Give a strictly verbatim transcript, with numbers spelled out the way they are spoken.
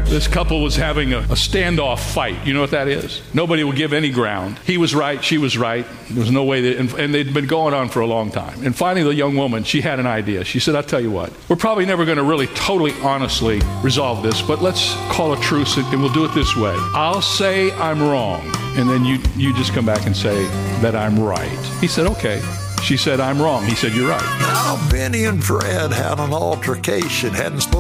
This couple was having a, a standoff fight. You know what that is? Nobody will give any ground. He was right, she was right. There was no way that, and, and they'd been going on for a long time. And finally, the young woman, she had an idea. She said, I'll tell you what, we're probably never going to really totally honestly resolve this, but let's call a truce and, and we'll do it this way. I'll say I'm wrong, and then you, you just come back and say that I'm right. He said, okay. She said, I'm wrong. He said, you're right. Now, Benny and Fred had an altercation, hadn't spoken